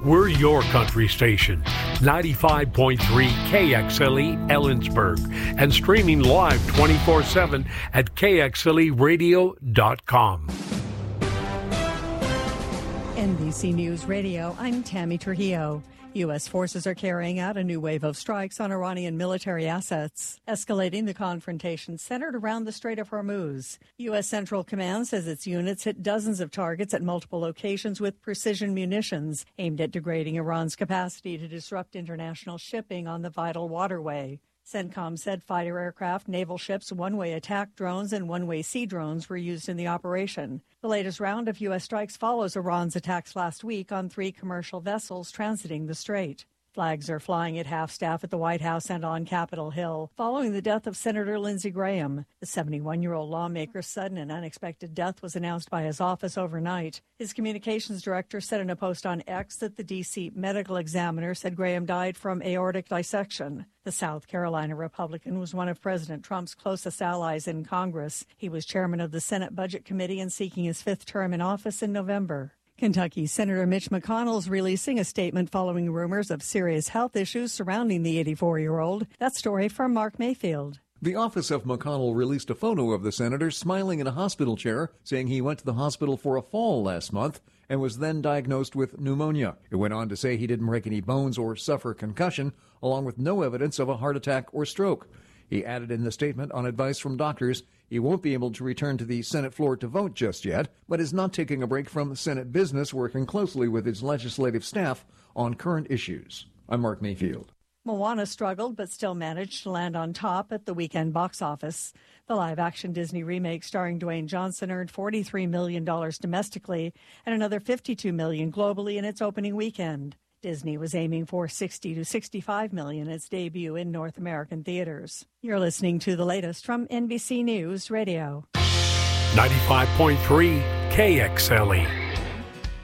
We're your country station, 95.3 KXLE Ellensburg, and streaming live 24/7 at KXLEradio.com. NBC News Radio, I'm Tammy Trujillo. U.S. forces are carrying out a new wave of strikes on Iranian military assets, escalating the confrontation centered around the Strait of Hormuz. U.S. Central Command says its units hit dozens of targets at multiple locations with precision munitions aimed at degrading Iran's capacity to disrupt international shipping on the vital waterway. CENTCOM said fighter aircraft, naval ships, one-way attack drones, and one-way sea drones were used in the operation. The latest round of U.S. strikes follows Iran's attacks last week on 3 commercial vessels transiting the strait. Flags are flying at half-staff at the White House and on Capitol Hill following the death of Senator Lindsey Graham. The 71-year-old lawmaker's sudden and unexpected death was announced by his office overnight. His communications director said in a post on X that the D.C. medical examiner said Graham died from aortic dissection. The South Carolina Republican was one of President Trump's closest allies in Congress. He was chairman of the Senate Budget Committee and seeking his 5th term in office in November. Kentucky Senator Mitch McConnell is releasing a statement following rumors of serious health issues surrounding the 84-year-old. That story from Mark Mayfield. The office of McConnell released a photo of the senator smiling in a hospital chair, saying he went to the hospital for a fall last month and was then diagnosed with pneumonia. It went on to say he didn't break any bones or suffer concussion, along with no evidence of a heart attack or stroke. He added in the statement, on advice from doctors, he won't be able to return to the Senate floor to vote just yet, but is not taking a break from Senate business, working closely with his legislative staff on current issues. I'm Mark Mayfield. Moana struggled but still managed to land on top at the weekend box office. The live-action Disney remake starring Dwayne Johnson earned $43 million domestically and another $52 million globally in its opening weekend. Disney was aiming for $60 to $65 million its debut in North American theaters. You're listening to the latest from NBC News Radio. 95.3 KXLE.